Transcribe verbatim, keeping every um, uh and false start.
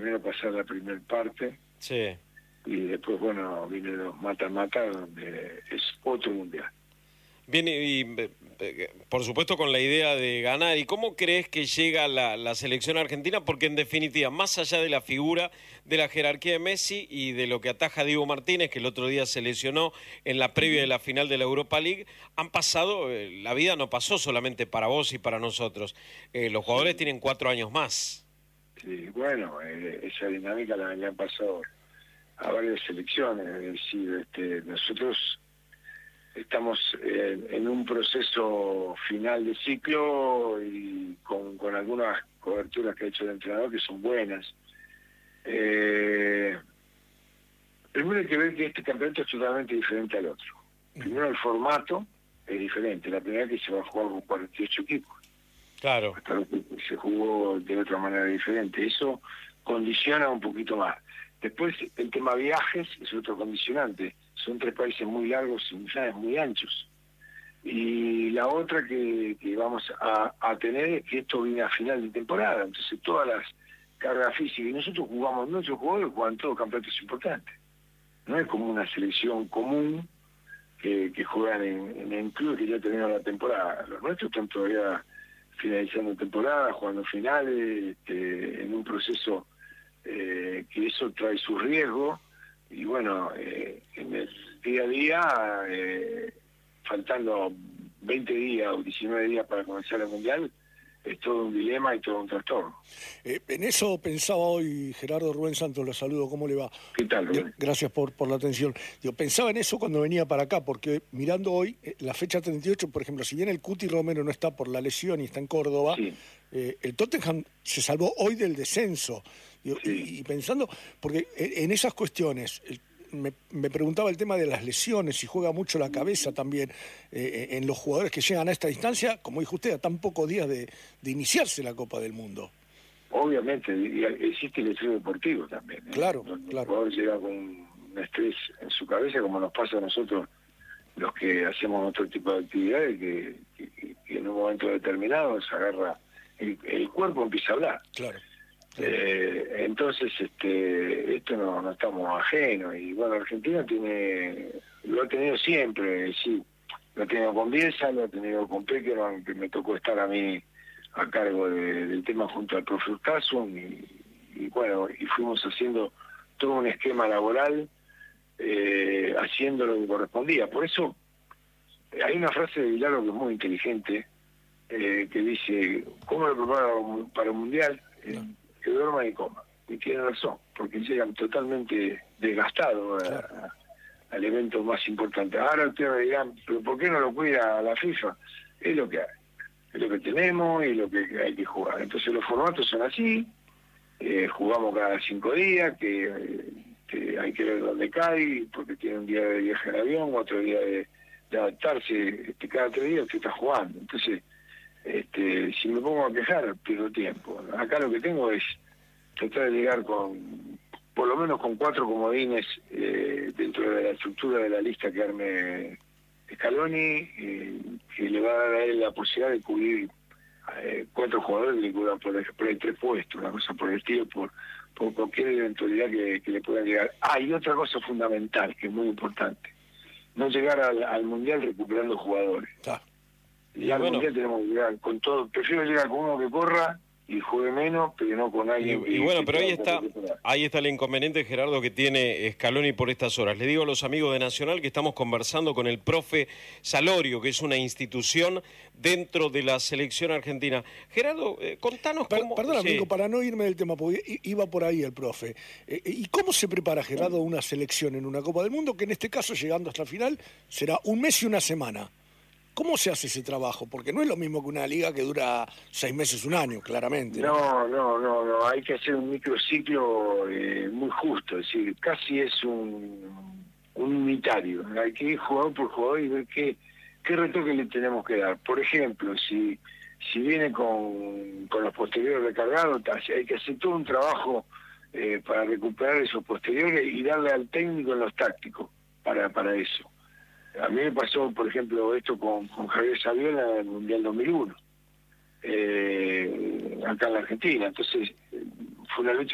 primero pasar la primera parte. Sí. Y después, bueno, vienen los mata-mata, donde es otro mundial. Bien, y, y por supuesto con la idea de ganar. ¿Y cómo crees que llega la, la selección argentina? Porque en definitiva, más allá de la figura, de la jerarquía de Messi y de lo que ataja Diego Martínez, que el otro día se lesionó en la previa de la final de la Europa League, han pasado, eh, la vida no pasó solamente para vos y para nosotros. Eh, los jugadores sí. tienen cuatro años más. Sí, bueno, eh, esa dinámica la habían pasado a varias selecciones. Es decir, este, nosotros estamos eh, en un proceso final de ciclo y con, con algunas coberturas que ha hecho el entrenador que son buenas. Eh, primero hay que ver que este campeonato es totalmente diferente al otro. Primero el formato es diferente. La primera que se va a jugar con cuarenta y ocho equipos. Claro. Hasta lo que se jugó de otra manera diferente. Eso condiciona un poquito más. Después el tema viajes es otro condicionante. Son tres países muy largos y muy anchos. Y la otra que, que vamos a, a tener es que esto viene a final de temporada. Entonces todas las cargas físicas, y nosotros jugamos, nuestros jugadores juegan todos campeonatos importantes. No es como una selección común que, que juegan en, en, en clubes que ya terminaron la temporada. Los nuestros están todavía finalizando temporada, jugando finales, este, en un proceso eh, que eso trae su riesgo. Y bueno, eh, en el día a día, eh, faltando veinte días o diecinueve días para comenzar el Mundial, es todo un dilema y todo un trastorno. Eh, en eso pensaba hoy Gerardo. Rubén Santos, lo saludo, ¿cómo le va? ¿Qué tal, Rubén? Gracias por, por la atención. Yo pensaba en eso cuando venía para acá, porque mirando hoy, eh, la fecha treinta y ocho, por ejemplo, si bien el Cuti Romero no está por la lesión y está en Córdoba, sí. eh, el Tottenham se salvó hoy del descenso. Digo, sí. y, y pensando, porque en, en esas cuestiones... El, Me, me preguntaba el tema de las lesiones, si juega mucho la cabeza también eh, en los jugadores que llegan a esta distancia, como dijo usted, a tan pocos días de, de iniciarse la Copa del Mundo. Obviamente, y existe el estrés deportivo también. ¿eh? Claro, Donde claro. El jugador llega con un estrés en su cabeza, como nos pasa a nosotros, los que hacemos otro tipo de actividades, que, que, que en un momento determinado se agarra, el, el cuerpo empieza a hablar. Claro. Eh, entonces este esto no, no estamos ajenos y bueno, Argentina tiene lo ha tenido siempre, sí, lo ha tenido con Bielsa, lo ha tenido con Peckerman, que me tocó estar a mí a cargo de, del tema junto al profe Urtasun y, y bueno, y fuimos haciendo todo un esquema laboral, eh, haciendo lo que correspondía. Por eso hay una frase de Bilardo que es muy inteligente, eh, que dice: ¿cómo lo prepara para un mundial? Eh, no. Que duerma y coma. Y tiene razón, porque llegan totalmente desgastados a, a, al evento más importante. Ahora ustedes me dirán, ¿pero por qué no lo cuida la FIFA? Es lo que hay, es lo que tenemos y lo que hay que jugar. Entonces los formatos son así, eh, jugamos cada cinco días, que, que hay que ver dónde cae, porque tiene un día de viaje en avión, otro día de, de adaptarse, este, cada tres días usted está jugando. Entonces, Este, si me pongo a quejar, pierdo tiempo. Acá lo que tengo es tratar de llegar con, por lo menos con cuatro comodines eh, dentro de la estructura de la lista que arme Scaloni, eh, que le va a dar a él la posibilidad de cubrir eh, cuatro jugadores que le cubran por, por el tres puestos, una cosa por el estilo, por, por cualquier eventualidad que, que le pueda llegar. Ah, y otra cosa fundamental, que es muy importante, no llegar al, al Mundial recuperando jugadores. Ah. Y al bueno, mundial tenemos que llegar con todo. Prefiero llegar con uno que corra y juegue menos, pero no con alguien y, que... Y bueno, pero ahí está ahí está el inconveniente, Gerardo, que tiene Scaloni por estas horas. Le digo a los amigos de Nacional que estamos conversando con el profe Salorio, que es una institución dentro de la selección argentina. Gerardo, eh, contanos per, cómo... Perdón, sí. amigo, para no irme del tema, porque iba por ahí el profe. Eh, ¿Y cómo se prepara, Gerardo, una selección en una Copa del Mundo, que en este caso, llegando hasta el final, será un mes y una semana? ¿Cómo se hace ese trabajo? Porque no es lo mismo que una liga que dura seis meses, un año, claramente. No, no, no, no. Hay que hacer un microciclo eh, muy justo. Es decir, casi es un, un unitario. Hay que ir jugador por jugador y ver qué, qué retoque le tenemos que dar. Por ejemplo, si si viene con, con los posteriores recargados, hay que hacer todo un trabajo eh, para recuperar esos posteriores y darle al técnico en los tácticos para, para eso. A mí me pasó, por ejemplo, esto con, con Javier Saviola en el Mundial dos mil uno, eh, acá en la Argentina. Entonces, fue una lucha